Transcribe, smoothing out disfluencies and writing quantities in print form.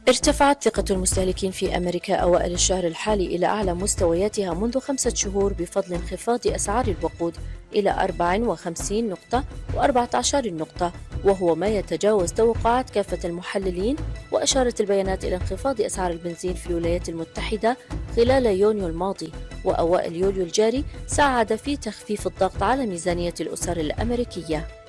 ارتفعت ثقة المستهلكين في أمريكا أوائل الشهر الحالي إلى أعلى مستوياتها منذ 5 شهور بفضل انخفاض أسعار الوقود إلى 54 نقطة و14 نقطة، وهو ما يتجاوز توقعات كافة المحللين. وأشارت البيانات إلى انخفاض أسعار البنزين في الولايات المتحدة خلال يونيو الماضي، وأوائل يوليو الجاري ساعد في تخفيف الضغط على ميزانية الأسر الأمريكية.